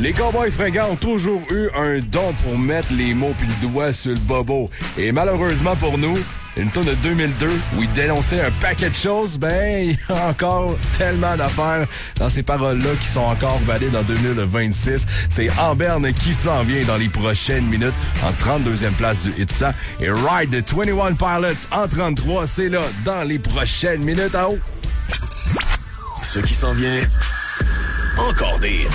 Les Cowboys fringants ont toujours eu un don pour mettre les mots pis le doigt sur le bobo. Et malheureusement pour nous, une tourne de 2002 où il dénonçait un paquet de choses, ben, il y a encore tellement d'affaires dans ces paroles-là qui sont encore valides en 2026. C'est Amberne qui s'en vient dans les prochaines minutes en 32e place du Hit 100. Et Ride de 21 Pilots en 33, c'est là dans les prochaines minutes. À haut. Ce qui s'en vient, encore des